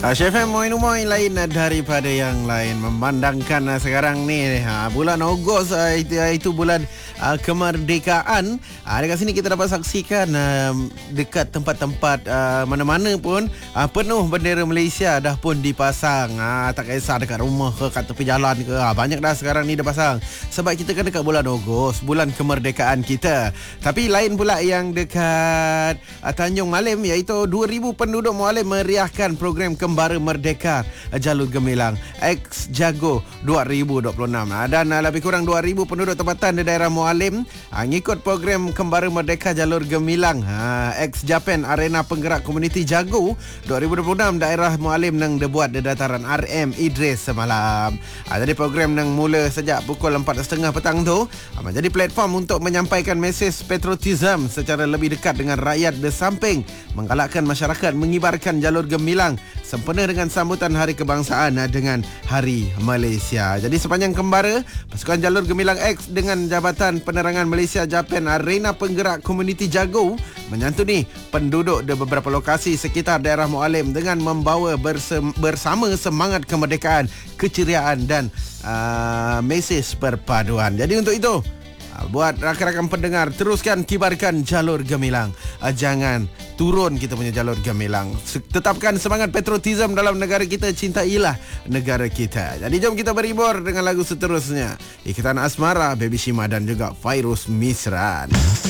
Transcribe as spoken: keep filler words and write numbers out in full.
Uh, Chef M, moin-moin lain daripada yang lain. Memandangkan uh, sekarang ni uh, bulan Ogos, uh, itu, uh, itu bulan uh, kemerdekaan. uh, Dekat sini kita dapat saksikan uh, dekat tempat-tempat uh, mana-mana pun uh, penuh bendera Malaysia dah pun dipasang. uh, Tak kisah dekat rumah ke, kat tepi jalan ke, uh, banyak dah sekarang ni dah pasang. Sebab kita kan dekat bulan Ogos, bulan kemerdekaan kita. Tapi lain pula yang dekat uh, Tanjung Malim, iaitu dua ribu penduduk Mualim meriahkan program Kembara Merdeka Jalur Gemilang X Jago dua ribu dua puluh enam. Dan lebih kurang dua ribu penduduk tempatan di daerah Mualim ngikut program Kembara Merdeka Jalur Gemilang X Japan Arena Penggerak Komuniti Jago dua ribu dua puluh enam. Daerah Mualim nang dibuat di dataran R M Idris semalam. Jadi program nang mula sejak pukul empat tiga puluh petang tu menjadi platform untuk menyampaikan mesej patriotism secara lebih dekat dengan rakyat di samping menggalakkan masyarakat mengibarkan jalur gemilang sempena dengan sambutan Hari Kebangsaan dengan Hari Malaysia. Jadi sepanjang Kembara, pasukan Jalur Gemilang X dengan Jabatan Penerangan Malaysia Japan Arena Penggerak Komuniti Jago menyantuni penduduk di beberapa lokasi sekitar daerah Mualim dengan membawa bersama, bersama semangat kemerdekaan, keceriaan dan uh, mesej perpaduan. Jadi untuk itu, buat rakan-rakan pendengar, teruskan kibarkan jalur gemilang. Jangan turun kita punya jalur gemilang. Tetapkan semangat patriotism dalam negara kita. Cintailah negara kita. Jadi jom kita berhibur dengan lagu seterusnya. Ikatan Asmara, Baby Shima dan juga Fairuz Misran.